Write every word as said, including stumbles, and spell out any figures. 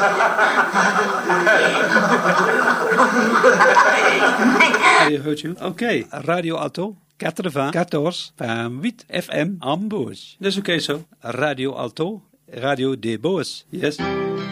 I heard you. Okay, Radio Alto. quatre-vingts quatorze vingt-huit F M en Boos. Dat is oké zo. Radio Alto, Radio de Boos. Yes.